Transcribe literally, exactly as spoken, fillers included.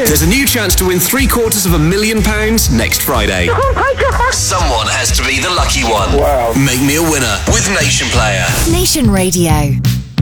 There's a new chance to win three quarters of a million pounds next Friday. Someone has to be the lucky one. Wow. Make me a winner with Nation Player. Nation Radio.